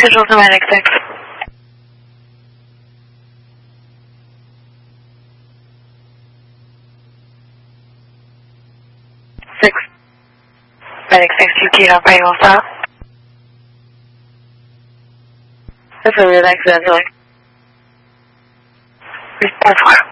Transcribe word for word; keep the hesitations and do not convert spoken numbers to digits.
Visual to Medic six. six. Medic six, you keyed up, are you all set? This is relax, Angela. Respond for.